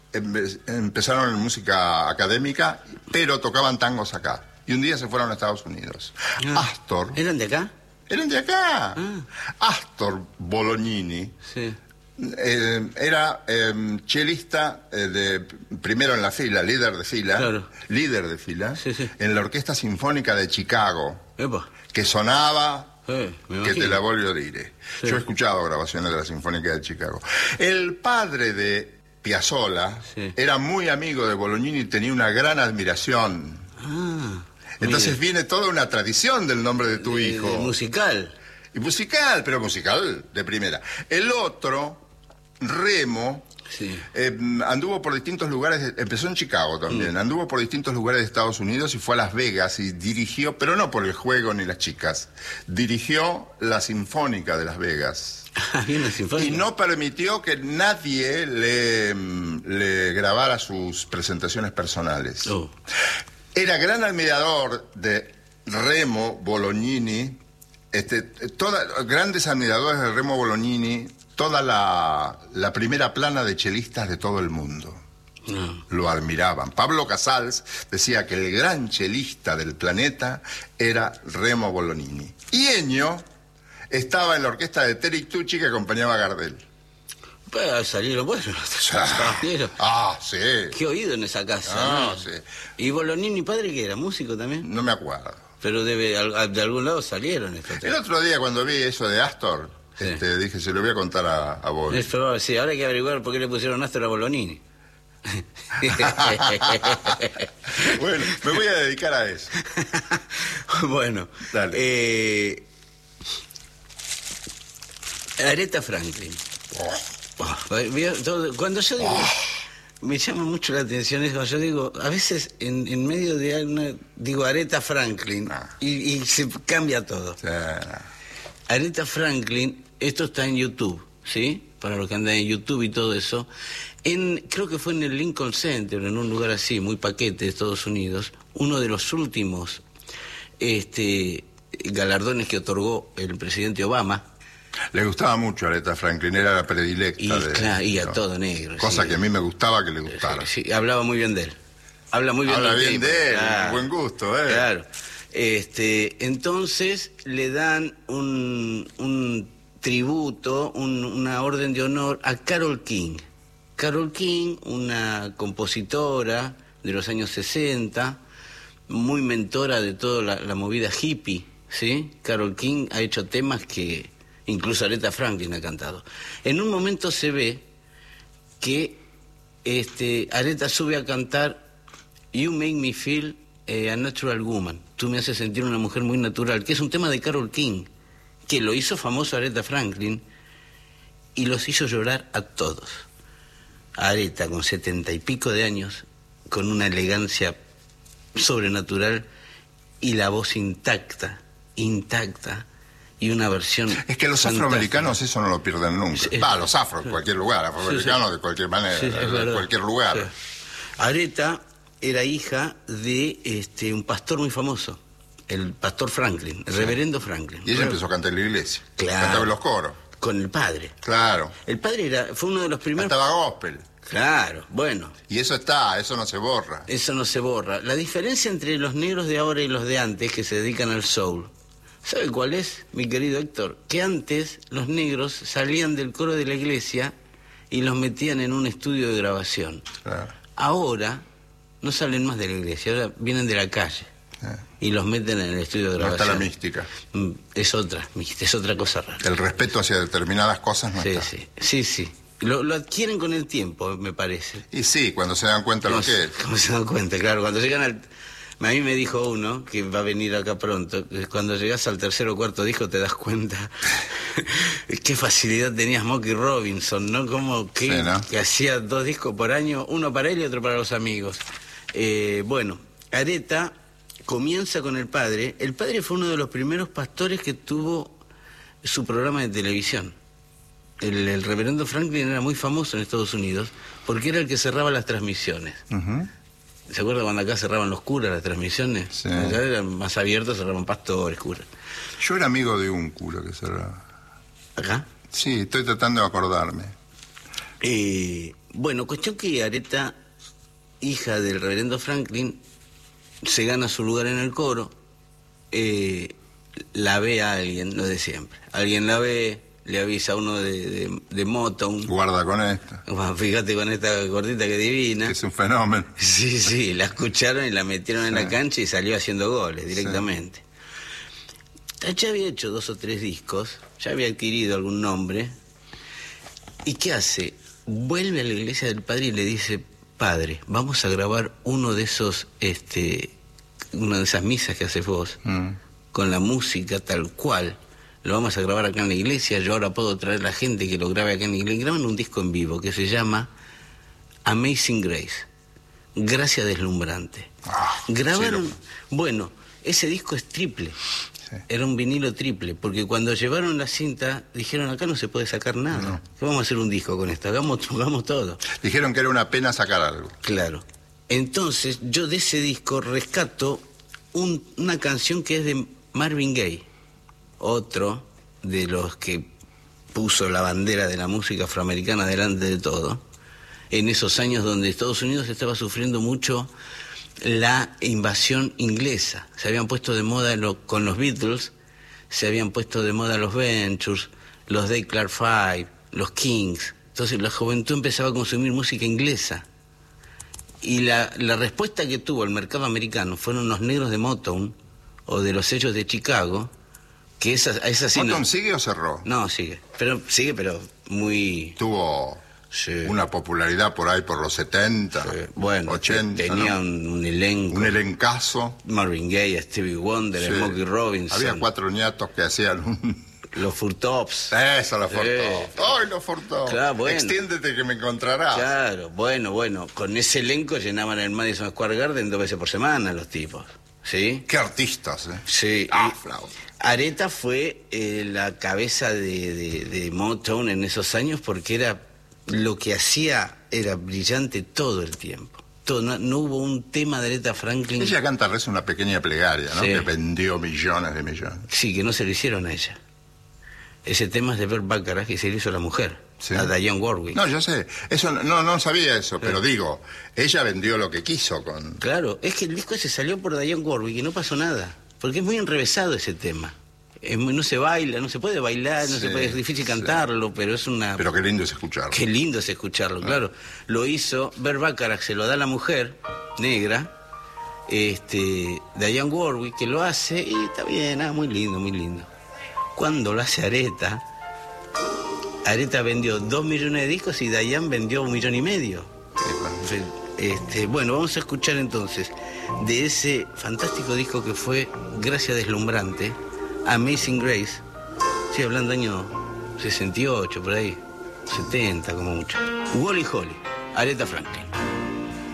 empezaron en música académica, pero tocaban tangos acá. Y un día se fueron a Estados Unidos. Astor... ¿Eran de acá? Eran de acá. Astor Bolognini... Sí. Era chelista primero en la fila, líder de fila, Sí, sí. en la Orquesta Sinfónica de Chicago, Epa. que sonaba, me que imagino. te la voglio dire. Sí. Yo he escuchado grabaciones de la Sinfónica de Chicago. El padre de Piazzolla era muy amigo de Bolognini y tenía una gran admiración. Entonces viene toda una tradición del nombre de tu hijo. Musical. Y musical, pero musical de primera. El otro, Remo, anduvo por distintos lugares, empezó en Chicago también, anduvo por distintos lugares de Estados Unidos y fue a Las Vegas y dirigió, pero no por el juego ni las chicas, dirigió la Sinfónica de Las Vegas. Y no permitió que nadie le grabara sus presentaciones personales. Era gran admirador de Remo Bolognini, grandes admiradores de Remo Bolognini, toda la primera plana de chelistas de todo el mundo. Lo admiraban. Pablo Casals decía que el gran chelista del planeta era Remo Bolognini. Y Ennio estaba en la orquesta de Terry Tucci que acompañaba a Gardel. Pues salieron buenos. Sí. Qué oído en esa casa. Sí. ¿Y Bolognini padre qué era? ¿Músico también? No me acuerdo. Pero de algún lado salieron estos. El otro día cuando vi eso de Astor, dije, se lo voy a contar a vos. Sí, ahora hay que averiguar por qué le pusieron Astor a Bolognini. Bueno, me voy a dedicar a eso. Bueno, dale. Aretha Franklin. Cuando yo digo... Me llama mucho la atención eso. Yo digo, a veces en medio de una... Digo Aretha Franklin y se cambia todo. Aretha Franklin, esto está en YouTube, ¿sí? Para los que andan en YouTube y todo eso. Creo que fue en el Lincoln Center, en un lugar así, muy paquete de Estados Unidos, uno de los últimos galardones que otorgó el presidente Obama. Le gustaba mucho a Aretha Franklin, era la predilecta. Y a todo negro. Cosa que a mí me gustaba que le gustara. Sí, hablaba muy bien de él. Habla bien de él, buen gusto, Claro. Entonces le dan un tributo, una orden de honor a Carole King. Carole King, una compositora de los años 60, muy mentora de toda la movida hippie, ¿sí? Carole King ha hecho temas que incluso Aretha Franklin ha cantado. En un momento se ve que Aretha sube a cantar You Make Me Feel a Natural Woman. Tú me haces sentir una mujer muy natural, que es un tema de Carole King, que lo hizo famoso Aretha Franklin y los hizo llorar a todos. Aretha, con 70 y pico de años, con una elegancia sobrenatural y la voz intacta, y una versión... Es que los afroamericanos eso no lo pierden nunca. Los afros, en cualquier lugar, afroamericanos de cualquier manera, de cualquier lugar. Sí. Aretha era hija de un pastor muy famoso, el pastor Franklin, el reverendo Franklin. Y ella empezó a cantar en la iglesia. Claro. Cantaba en los coros. Con el padre. Claro. El padre fue uno de los primeros... Cantaba gospel. Claro, bueno. Y eso no se borra. Eso no se borra. La diferencia entre los negros de ahora y los de antes, que se dedican al soul, ¿sabe cuál es, mi querido Héctor? Que antes los negros salían del coro de la iglesia y los metían en un estudio de grabación. Claro. Ahora no salen más de la iglesia, ahora vienen de la calle y los meten en el estudio de grabación. No está la mística. Es otra cosa rara. El respeto hacia determinadas cosas no está. Sí. Lo adquieren con el tiempo, me parece. Y sí, cuando se dan cuenta lo que es. Cuando se dan cuenta, claro. Cuando llegan al... A mí me dijo uno, que va a venir acá pronto, que cuando llegas al tercer o cuarto disco te das cuenta qué facilidad tenía Smokey Robinson, ¿no? Como que hacía 2 discos por año, uno para él y otro para los amigos. Bueno, Aretha comienza con el padre. El padre fue uno de los primeros pastores que tuvo su programa de televisión. El reverendo Franklin era muy famoso en Estados Unidos porque era el que cerraba las transmisiones. ¿Se acuerda cuando acá cerraban los curas las transmisiones? Sí. Allá eran más abiertos, cerraban pastores, curas. Yo era amigo de un cura que cerraba. ¿Acá? Sí, estoy tratando de acordarme. Bueno, cuestión que Aretha, hija del reverendo Franklin, se gana su lugar en el coro, la ve a alguien, lo de siempre. Alguien la ve, le avisa a uno de Motown. Guarda con esta. Bueno, fíjate con esta gordita que divina. Que es un fenómeno. Sí, la escucharon y la metieron en la cancha y salió haciendo goles directamente. Ya había hecho 2 o 3 discos, ya había adquirido algún nombre. ¿Y qué hace? Vuelve a la iglesia del padre y le dice: padre, vamos a grabar uno de esos, una de esas misas que haces vos, con la música tal cual. Lo vamos a grabar acá en la iglesia. Yo ahora puedo traer a la gente que lo grabe acá en la iglesia. Graban un disco en vivo que se llama Amazing Grace, Gracia Deslumbrante. Grabaron, sí, bueno, ese disco es triple. Sí. Era un vinilo triple, porque cuando llevaron la cinta dijeron: acá no se puede sacar nada. No. Vamos a hacer un disco con esto, hagamos todo. Dijeron que era una pena sacar algo. Claro. Entonces yo de ese disco rescato una canción que es de Marvin Gaye, otro de los que puso la bandera de la música afroamericana delante de todo, en esos años donde Estados Unidos estaba sufriendo mucho la invasión inglesa. Se habían puesto de moda con los Beatles, se habían puesto de moda los Ventures, los Dave Clark Five, los Kings. Entonces la juventud empezaba a consumir música inglesa. Y la respuesta que tuvo el mercado americano fueron los negros de Motown o de los sellos de Chicago, que esa sí ¿Motown sigue o cerró? No, sigue, pero muy... Tuvo una popularidad por ahí por los 70, bueno, 80, tenía, ¿no? un elenco. Un elencazo. Marvin Gaye, Stevie Wonder, Smokey Robinson. Había 4 ñatos que hacían los Furtops. Eso, los Furtops. ¡Ay, los Furtops! Claro, bueno. Extiéndete que me encontrarás. Claro, bueno. Con ese elenco llenaban el Madison Square Garden 2 veces por semana los tipos. ¿Sí? ¡Qué artistas, Sí. Aretha fue la cabeza de Motown en esos años, porque lo que hacía era brillante todo el tiempo. No hubo un tema de Aretha Franklin. Ella canta una pequeña plegaria, ¿no? Sí. Que vendió millones de millones. Sí, que no se lo hicieron a ella. Ese tema es de Burt Bacharach y se lo hizo a la mujer, ¿sí? A Dionne Warwick. No, yo sé. Eso no sabía eso, pero digo, ella vendió lo que quiso con... Claro, es que el disco ese salió por Dionne Warwick y no pasó nada, porque es muy enrevesado ese tema. No se baila, no se puede bailar, es difícil cantarlo, pero es una... Pero qué lindo es escucharlo. Qué lindo es escucharlo, claro. Lo hizo Burt Bacharach, se lo da a la mujer negra, Dionne Warwick, que lo hace, y está bien, muy lindo, muy lindo. Cuando lo hace Aretha vendió 2 millones de discos y Dionne vendió 1,5 millones. Bueno, vamos a escuchar entonces de ese fantástico disco que fue Gracia Deslumbrante, Amazing Grace. Estoy hablando año 68, por ahí, 70 como mucho. Wally Holly, Aretha Franklin.